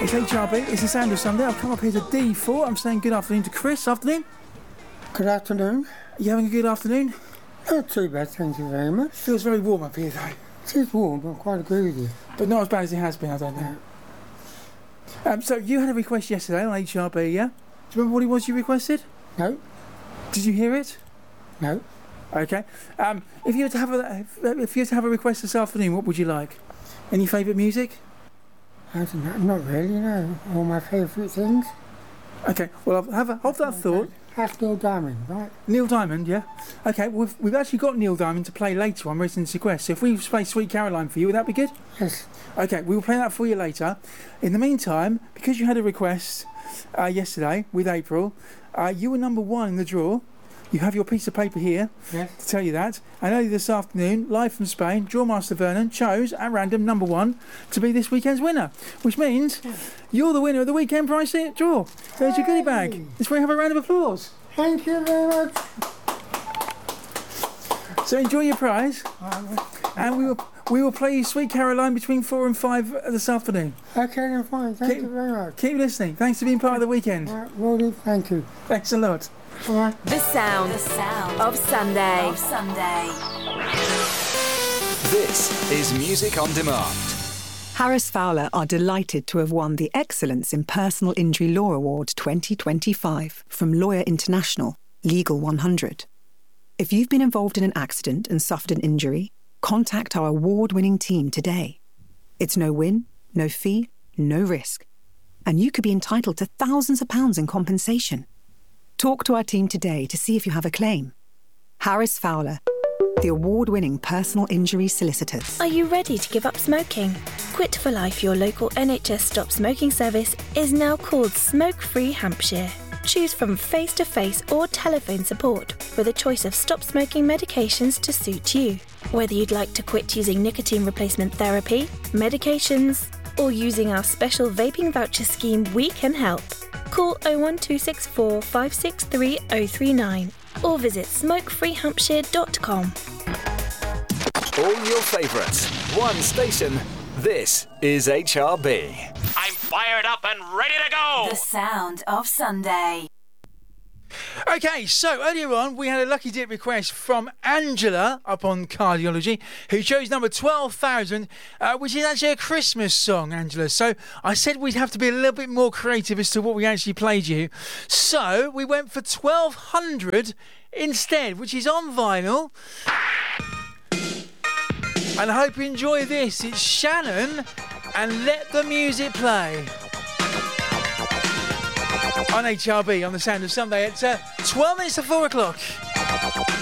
It's HRB, it's the sound of Sunday. I've come up here to D4. I'm saying good afternoon to Chris. Afternoon. Good afternoon. You having a good afternoon? Not too bad, thank you very much. Feels very warm up here though. It is warm, but I quite agree with you. But not as bad as it has been, I don't think. So you had a request yesterday on HRB, yeah? Do you remember what it was you requested? No. Did you hear it? No. Okay. If you were to have a request this afternoon, what would you like? Any favourite music? I don't know, not really, no. All my favourite things. Okay, well, hold that thought. That's Neil Diamond, right? Neil Diamond, yeah. Okay, we've actually got Neil Diamond to play later on Residence Request. So if we play Sweet Caroline for you, would that be good? Yes. Okay, we will play that for you later. In the meantime, because you had a request yesterday with April, you were number 1 in the draw. You have your piece of paper here to tell you that. And early this afternoon, live from Spain, Drawmaster Vernon chose at random number 1 to be this weekend's winner, which means you're the winner of the weekend prize draw. There's your goodie bag. Let's have a round of applause. Thank you very much. So enjoy your prize, and we will play you Sweet Caroline between 4 and 5 this afternoon. Okay, then fine. Thank you very much. Keep listening. Thanks for being part of the weekend. Well, thank you. Thanks a lot. The sound of Sunday. This is Music on Demand. Harris Fowler are delighted to have won the Excellence in Personal Injury Law Award 2025 from Lawyer International, Legal 100. If you've been involved in an accident and suffered an injury, contact our award-winning team today. It's no win, no fee, no risk. And you could be entitled to thousands of pounds in compensation. Talk to our team today to see if you have a claim. Harris Fowler, the award-winning personal injury solicitors. Are you ready to give up smoking? Quit for Life, your local NHS stop smoking service, is now called Smoke Free Hampshire. Choose from face-to-face or telephone support with a choice of stop smoking medications to suit you. Whether you'd like to quit using nicotine replacement therapy, medications, or using our special vaping voucher scheme, we can help. Call 01264 563 039 or visit smokefreehampshire.com. All your favourites, one station. This is HRB. I'm fired up and ready to go! The sound of Sunday. Okay, so earlier on we had a lucky dip request from Angela up on Cardiology, who chose number 12,000, which is actually a Christmas song, Angela. So I said we'd have to be a little bit more creative as to what we actually played you. So we went for 1,200 instead, which is on vinyl. And I hope you enjoy this. It's Shannon and Let the Music Play. On HRB, on the sound of Sunday, it's 12 minutes to 4 o'clock.